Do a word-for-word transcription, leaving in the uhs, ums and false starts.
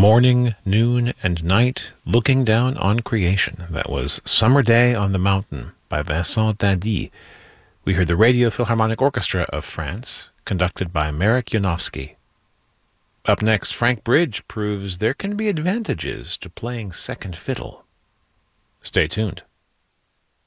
Morning, noon, and night, looking down on creation. That was Summer Day on the Mountain by Vincent Dindy. We heard the Radio Philharmonic Orchestra of France, conducted by Marek Janowski. Up next, Frank Bridge proves there can be advantages to playing second fiddle. Stay tuned.